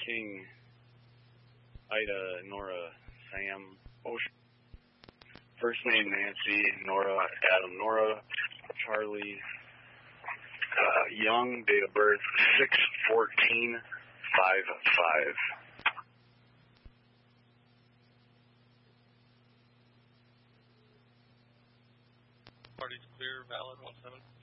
King, Ida, Nora, Sam, Ocean. First name Nancy, Nora, Adam, Nora, Charlie, Young, date of birth 6/14/55. Party's clear, valid, 17.